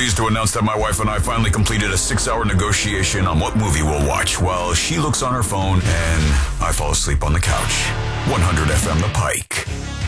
pleased to announce that my wife and I finally completed a 6-hour negotiation on what movie we'll watch while she looks on her phone and I fall asleep on the couch. 100 FM The Pike.